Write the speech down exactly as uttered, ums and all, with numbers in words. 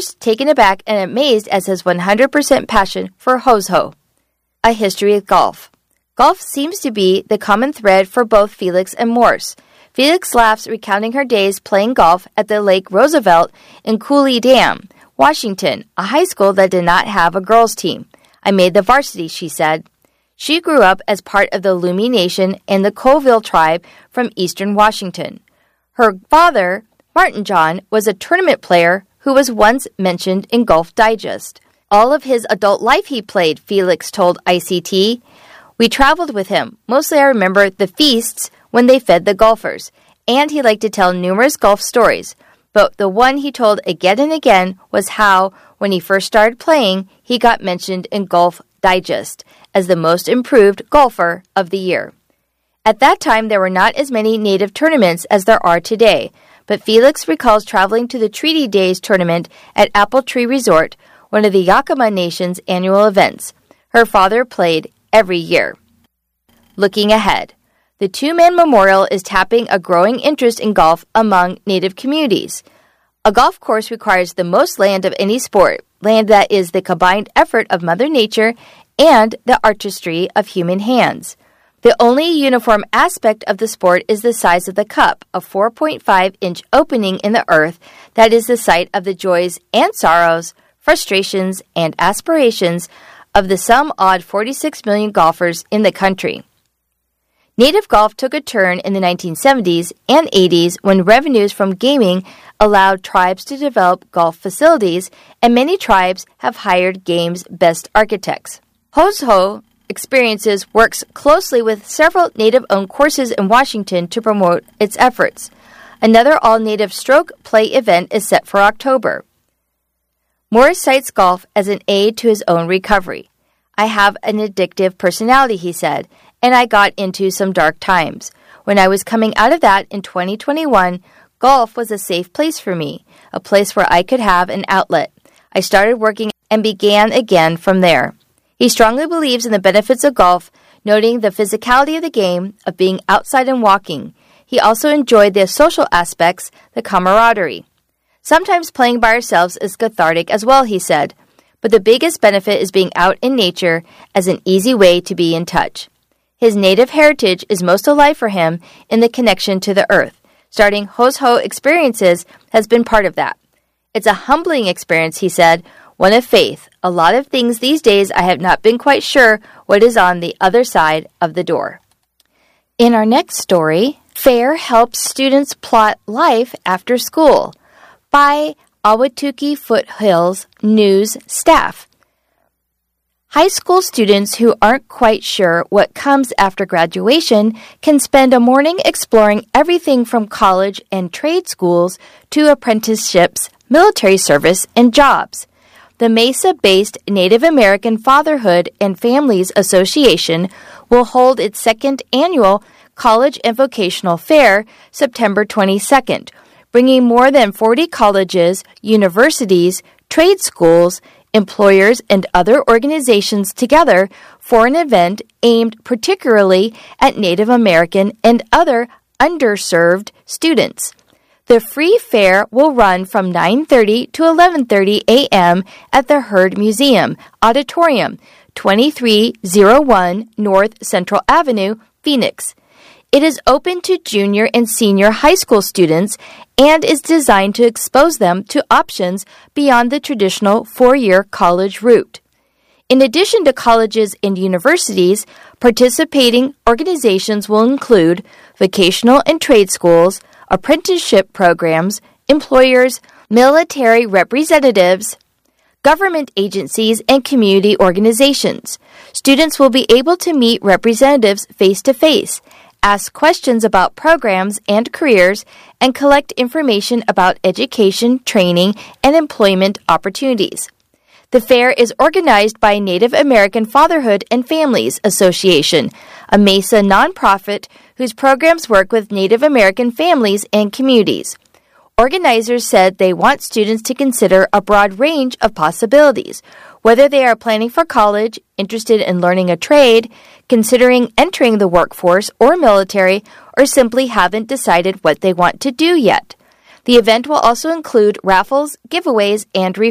first taken aback and amazed at his one hundred percent passion for hos-ho. A history of golf. Golf seems to be the common thread for both Felix and Morse. Felix laughs recounting her days playing golf at the Lake Roosevelt in Cooley Dam, Washington, a high school that did not have a girls' team. I made the varsity, she said. She grew up as part of the Lummi Nation and the Colville tribe from eastern Washington. Her father, Martin John, was a tournament player who was once mentioned in Golf Digest. All of his adult life he played, Felix told I C T. We traveled with him. Mostly I remember the feasts when they fed the golfers, and he liked to tell numerous golf stories. But the one he told again and again was how, when he first started playing, he got mentioned in Golf Digest as the most improved golfer of the year. At that time, there were not as many native tournaments as there are today, but Felix recalls traveling to the Treaty Days tournament at Apple Tree Resort, one of the Yakama Nation's annual events. Her father played every year. Looking ahead. The Two-Man Memorial is tapping a growing interest in golf among Native communities. A golf course requires the most land of any sport, land that is the combined effort of Mother Nature and the artistry of human hands. The only uniform aspect of the sport is the size of the cup, a four point five inch opening in the earth that is the site of the joys and sorrows, frustrations, and aspirations of the some odd forty-six million golfers in the country. Native golf took a turn in the nineteen seventies and eighties when revenues from gaming allowed tribes to develop golf facilities, and many tribes have hired game's best architects. Hos-ho Experiences works closely with several Native-owned courses in Washington to promote its efforts. Another all-Native stroke play event is set for October. Morris cites golf as an aid to his own recovery. I have an addictive personality, he said, and I got into some dark times. When I was coming out of that in twenty twenty-one, golf was a safe place for me, a place where I could have an outlet. I started working and began again from there. He strongly believes in the benefits of golf, noting the physicality of the game, of being outside and walking. He also enjoyed the social aspects, the camaraderie. Sometimes playing by ourselves is cathartic as well, he said, but the biggest benefit is being out in nature as an easy way to be in touch. His Native heritage is most alive for him in the connection to the earth. Starting Hos-ho Experiences has been part of that. It's a humbling experience, he said, one of faith. A lot of things these days I have not been quite sure what is on the other side of the door. In our next story, FAIR helps students plot life after school by Ahwatukee Foothills News staff. High school students who aren't quite sure what comes after graduation can spend a morning exploring everything from college and trade schools to apprenticeships, military service, and jobs. The Mesa-based Native American Fatherhood and Families Association will hold its second annual College and Vocational Fair September twenty-second, bringing more than forty colleges, universities, trade schools, employers, and other organizations together for an event aimed particularly at Native American and other underserved students. The free fair will run from nine thirty to eleven thirty a.m. at the Heard Museum Auditorium, twenty-three oh one North Central Avenue, Phoenix. It is open to junior and senior high school students and is designed to expose them to options beyond the traditional four-year college route. In addition to colleges and universities, participating organizations will include vocational and trade schools, apprenticeship programs, employers, military representatives, government agencies, and community organizations. Students will be able to meet representatives face-to-face, ask questions about programs and careers, and collect information about education, training, and employment opportunities. The fair is organized by Native American Fatherhood and Families Association, a Mesa nonprofit whose programs work with Native American families and communities. Organizers said they want students to consider a broad range of possibilities, whether they are planning for college, interested in learning a trade, considering entering the workforce or military, or simply haven't decided what they want to do yet. The event will also include raffles, giveaways, and